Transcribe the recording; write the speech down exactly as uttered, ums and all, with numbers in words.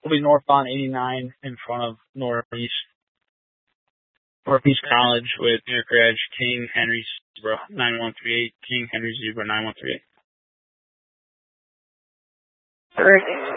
We'll be northbound eighty-nine in front of Northeast Northeast College with New York Edge, King Henry Zebra nine one three eight, King Henry Zebra nine one three eight. Alright.